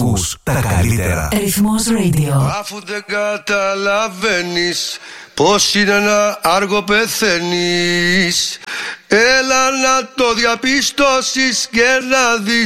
Ακούς τα καλύτερα. Ρυθμός Radio. Αφού δεν καταλαβαίνεις πως είναι να άργο πεθαίνεις, έλα να το διαπιστώσεις και να δεις